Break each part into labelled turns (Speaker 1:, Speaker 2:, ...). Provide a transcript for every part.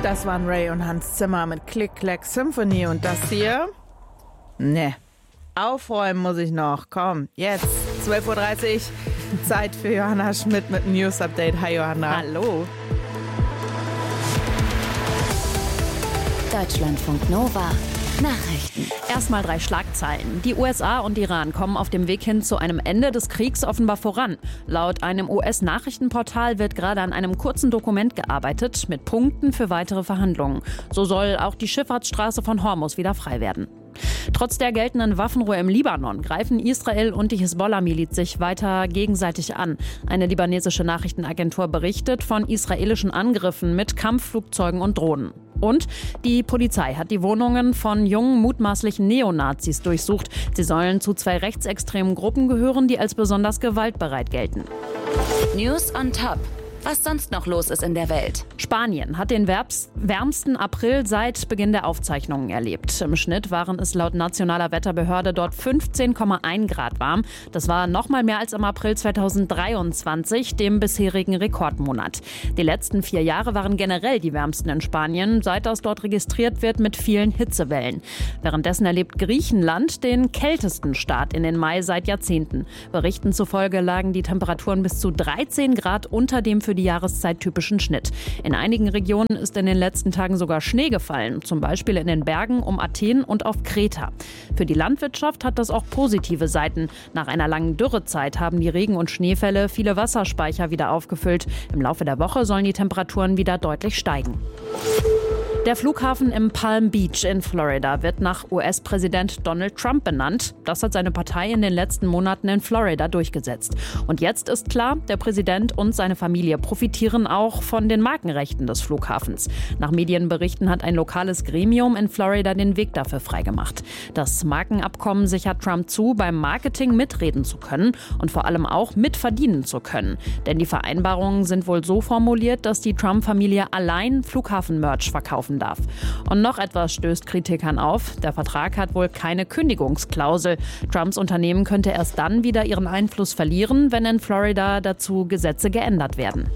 Speaker 1: Das waren Ray und Hans Zimmer mit Click Clack Symphony und das hier? Ne, aufräumen muss ich noch. Komm, jetzt 12:30 Uhr, Zeit für Johanna Schmidt mit News Update. Hi Johanna.
Speaker 2: Hallo.
Speaker 3: Deutschlandfunk Nova. Nachrichten.
Speaker 2: Erstmal 3 Schlagzeilen. Die USA und Iran kommen auf dem Weg hin zu einem Ende des Kriegs offenbar voran. Laut einem US-Nachrichtenportal wird gerade an einem kurzen Dokument gearbeitet mit Punkten für weitere Verhandlungen. So soll auch die Schifffahrtsstraße von Hormuz wieder frei werden. Trotz der geltenden Waffenruhe im Libanon greifen Israel und die Hisbollah-Miliz sich weiter gegenseitig an. Eine libanesische Nachrichtenagentur berichtet von israelischen Angriffen mit Kampfflugzeugen und Drohnen. Und die Polizei hat die Wohnungen von jungen mutmaßlichen Neonazis durchsucht. Sie sollen zu 2 rechtsextremen Gruppen gehören, die als besonders gewaltbereit gelten.
Speaker 3: News on Top. Was sonst noch los ist in der Welt.
Speaker 2: Spanien hat den wärmsten April seit Beginn der Aufzeichnungen erlebt. Im Schnitt waren es laut nationaler Wetterbehörde dort 15,1 Grad warm. Das war noch mal mehr als im April 2023, dem bisherigen Rekordmonat. Die letzten 4 Jahre waren generell die wärmsten in Spanien, seit das dort registriert wird mit vielen Hitzewellen. Währenddessen erlebt Griechenland den kältesten Start in den Mai seit Jahrzehnten. Berichten zufolge lagen die Temperaturen bis zu 13 Grad unter dem für die Jahreszeit typischen Schnitt. In einigen Regionen ist in den letzten Tagen sogar Schnee gefallen, zum Beispiel in den Bergen um Athen und auf Kreta. Für die Landwirtschaft hat das auch positive Seiten. Nach einer langen Dürrezeit haben die Regen- und Schneefälle viele Wasserspeicher wieder aufgefüllt. Im Laufe der Woche sollen die Temperaturen wieder deutlich steigen. Der Flughafen im Palm Beach in Florida wird nach US-Präsident Donald Trump benannt. Das hat seine Partei in den letzten Monaten in Florida durchgesetzt. Und jetzt ist klar, der Präsident und seine Familie profitieren auch von den Markenrechten des Flughafens. Nach Medienberichten hat ein lokales Gremium in Florida den Weg dafür freigemacht. Das Markenabkommen sichert Trump zu, beim Marketing mitreden zu können und vor allem auch mitverdienen zu können. Denn die Vereinbarungen sind wohl so formuliert, dass die Trump-Familie allein Flughafen-Merch verkaufen darf. Und noch etwas stößt Kritikern auf. Der Vertrag hat wohl keine Kündigungsklausel. Trumps Unternehmen könnte erst dann wieder ihren Einfluss verlieren, wenn in Florida dazu Gesetze geändert werden.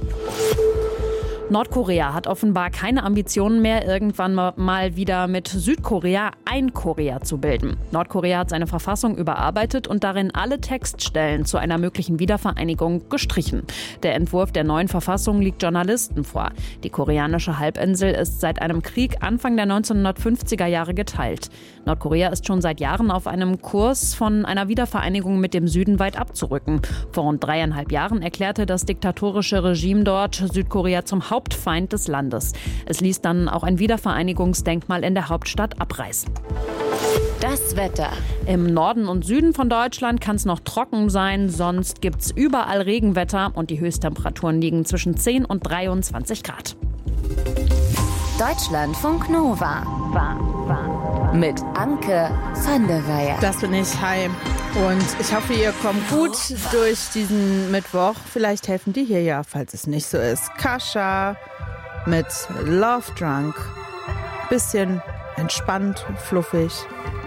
Speaker 2: Nordkorea hat offenbar keine Ambitionen mehr, irgendwann mal wieder mit Südkorea ein Korea zu bilden. Nordkorea hat seine Verfassung überarbeitet und darin alle Textstellen zu einer möglichen Wiedervereinigung gestrichen. Der Entwurf der neuen Verfassung liegt Journalisten vor. Die koreanische Halbinsel ist seit einem Krieg Anfang der 1950er Jahre geteilt. Nordkorea ist schon seit Jahren auf einem Kurs, von einer Wiedervereinigung mit dem Süden weit abzurücken. Vor rund 3,5 Jahren erklärte das diktatorische Regime dort Südkorea zum Hauptfeind des Landes. Es ließ dann auch ein Wiedervereinigungsdenkmal in der Hauptstadt abreißen.
Speaker 3: Das Wetter.
Speaker 2: Im Norden und Süden von Deutschland kann es noch trocken sein, sonst gibt es überall Regenwetter und die Höchsttemperaturen liegen zwischen 10 und 23 Grad.
Speaker 3: Deutschlandfunk Nova. Mit Anke van der Weyer.
Speaker 1: Das bin ich, hi. Und ich hoffe, ihr kommt gut durch diesen Mittwoch. Vielleicht helfen die hier ja, falls es nicht so ist. Kascha mit Love Drunk. Bisschen entspannt, fluffig.